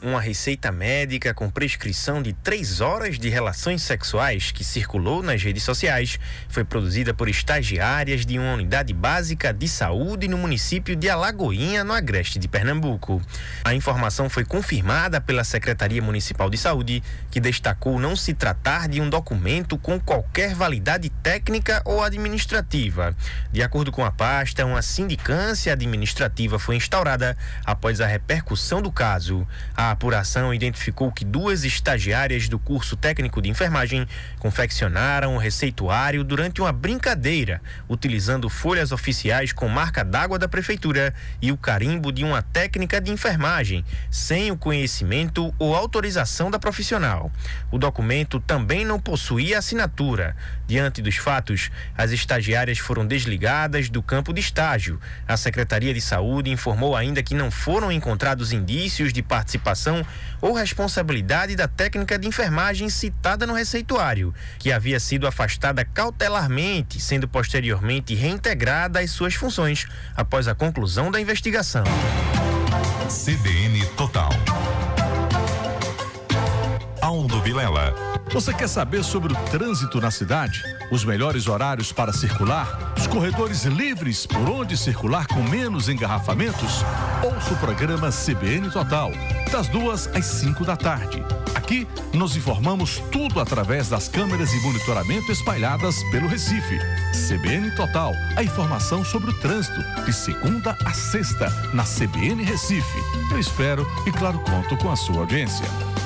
Uma receita médica com prescrição de 3 horas de relações sexuais que circulou nas redes sociais foi produzida por estagiárias de uma unidade básica de saúde no município de Alagoinha, no agreste de Pernambuco. A informação foi confirmada pela Secretaria Municipal de Saúde, que destacou não se tratar de um documento com qualquer validade técnica ou administrativa. De acordo com a pasta, uma sindicância administrativa foi instaurada após a repercussão do caso. A apuração identificou que 2 estagiárias do curso técnico de enfermagem confeccionaram o receituário durante uma brincadeira, utilizando folhas oficiais com marca d'água da prefeitura e o carimbo de uma técnica de enfermagem, sem o conhecimento ou autorização da profissional. O documento também não possuía assinatura. Diante dos fatos, as estagiárias foram desligadas do campo de estágio. A Secretaria de Saúde informou ainda que não foram encontrados indícios de participação ou responsabilidade da técnica de enfermagem citada no receituário, que havia sido afastada cautelarmente, sendo posteriormente reintegrada às suas funções após a conclusão da investigação. CBN Total. Aldo Vilela. Você quer saber sobre o trânsito na cidade? Os melhores horários para circular? Os corredores livres por onde circular com menos engarrafamentos? Ouça o programa CBN Total, das 2 às 5 da tarde. Aqui, nós informamos tudo através das câmeras de monitoramento espalhadas pelo Recife. CBN Total, a informação sobre o trânsito, de segunda a sexta, na CBN Recife. Eu espero e, claro, conto com a sua audiência.